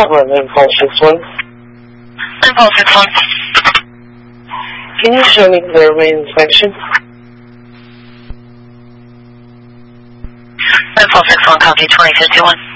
problem, Impulse 61. Impulse 61. Can you show me the remaining inspection? Impulse 61, copy 2051.